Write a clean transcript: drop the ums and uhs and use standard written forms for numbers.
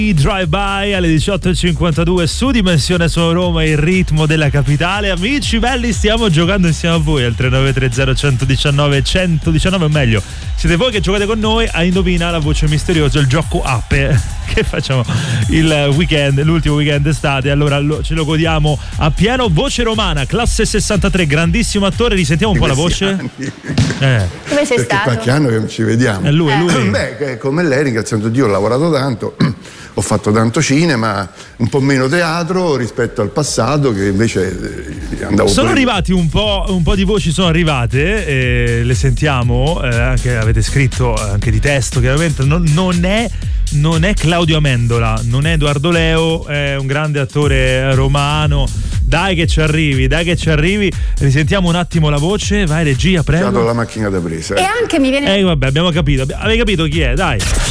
Drive by alle 18.52 su Dimensione Sono Roma, il ritmo della capitale. Amici belli, stiamo giocando insieme a voi al 3930 119 119, o meglio, siete voi che giocate con noi a Indovina la voce misteriosa, il gioco ape che facciamo il weekend, l'ultimo weekend estate. Allora ce lo godiamo a pieno. Voce romana, classe 63, grandissimo attore. Risentiamo un po' la voce. Come sei stato? Qualche anno che non ci vediamo. È lui. Beh, come lei, ringraziando Dio, ho lavorato tanto. Ho fatto tanto cinema, un po' meno teatro rispetto al passato, che invece andavo. Sono arrivati un po' di voci, sono arrivate, le sentiamo, anche avete scritto anche di testo, chiaramente. Non è Claudio Amendola, non è Edoardo Leo, è un grande attore romano. Dai che ci arrivi. Risentiamo un attimo la voce. Vai regia, prego. La macchina da presa. E anche mi viene. Vabbè, abbiamo capito. Avevi capito chi è? Dai.